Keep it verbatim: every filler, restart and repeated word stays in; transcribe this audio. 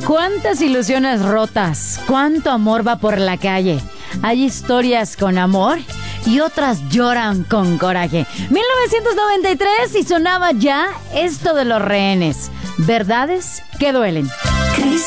¿Cuántas ilusiones rotas? ¿Cuánto amor va por la calle? Hay historias con amor y otras lloran con coraje. mil novecientos noventa y tres y sonaba ya esto de Los Rehenes. Verdades que duelen.